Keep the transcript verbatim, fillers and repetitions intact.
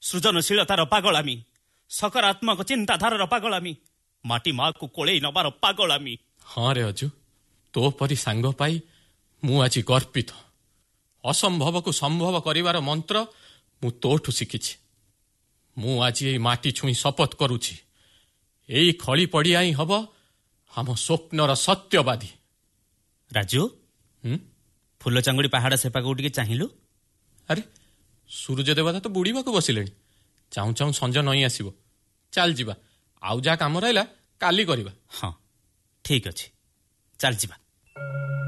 ସୃଜନଶୀଳତାର ପାଗଳାମୀ, ସକାରାତ୍ମକ ଚିନ୍ତାଧାରାର ପାଗଳାମୀ, ମାଟି ମାକୁ କୋଳେଇ ନବାର ପାଗଳାମୀ। ହଁ ରେ ଅଜୁ, ତୋ ପରି ସାଙ୍ଗ ପାଇ ମୁଁ ଆଜି ଗର୍ବିତ। ଅସମ୍ଭବକୁ ସମ୍ଭବ କରିବାର ମନ୍ତ୍ର ମୁଁ ତୋଠୁ ଶିଖିଛି। ମୁଁ ଆଜି ଏଇ ମାଟି ଛୁଇଁ ଶପଥ କରୁଛି, ଏଇ ଖଳି ପଡ଼ିଆ ହିଁ ହବ ଆମ ସ୍ୱପ୍ନର ସତ୍ୟବାଦୀ। ରାଜୁ, ହୁଁ ଫୁଲ ଚାଙ୍ଗୁଡ଼ି ପାହାଡ଼ ସେପାକୁ ଟିକେ ଚାହିଁଲୁ। ଆରେ ସୂର୍ଯ୍ୟ ଦେବତା ତ ବୁଡ଼ିବାକୁ ବସିଲେଣି। ଚାହୁଁ ଚାହୁଁ ସଞ୍ଜ ନଇଁ ଆସିବ। ଚାଲ ଯିବା, ଆଉ ଯାହା କାମ ରହିଲା କାଲି କରିବା। ହଁ ଠିକ୍ ଅଛି, ଚାଲ ଯିବା।